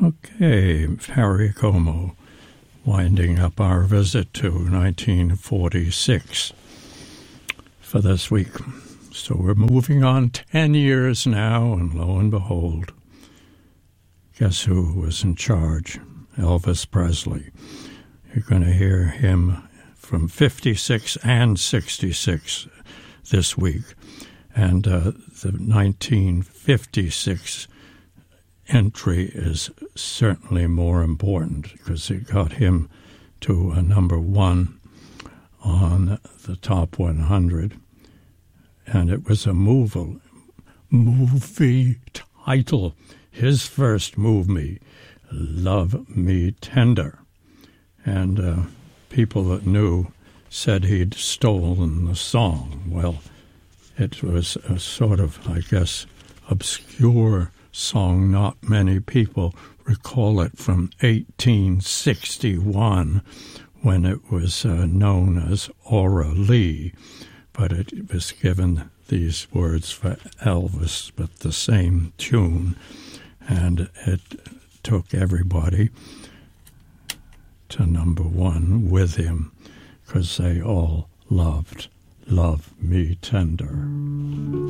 Okay, Harry Como, winding up our visit to 1946 for this week. So we're moving on 10 years now, and lo and behold, guess who was in charge? Elvis Presley. You're going to hear him from 56 and 66 this week. And the 1956 entry is certainly more important because it got him to a number one on the top 100. And it was a movie title. His first movie, Love Me Tender. And people that knew said he'd stolen the song. Well, it was a sort of, I guess, obscure song. Not many people recall it from 1861 when it was known as Aura Lee. But it was given these words for Elvis, but the same tune. And it took everybody to number one with him because they all loved Love Me Tender.